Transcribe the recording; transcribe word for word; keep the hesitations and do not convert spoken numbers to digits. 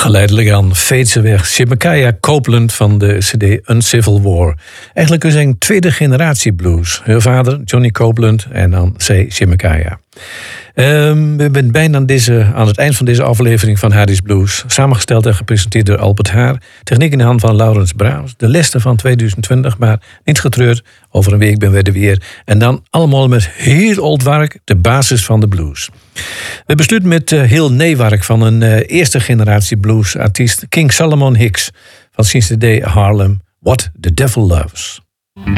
Geleidelijk aan veet ze weg. Chemicaia Copeland van de cd Uncivil War. Eigenlijk is een tweede generatie blues. Haar vader, Johnny Copeland, en dan zij, Chemicaia. Um, we zijn bijna aan, deze, aan het eind van deze aflevering van Harry's Blues. Samengesteld en gepresenteerd door Albert Haar. Techniek in de hand van Laurens Braams. De lessen van tweeduizend twintig, maar niet getreurd. Over een week ben we er weer. En dan allemaal met heel oud werk, de basis van de blues. We besluiten met uh, heel neewerk van een uh, eerste generatie bluesartiest, King Solomon Hicks, van zijn cd Harlem, What the Devil Loves.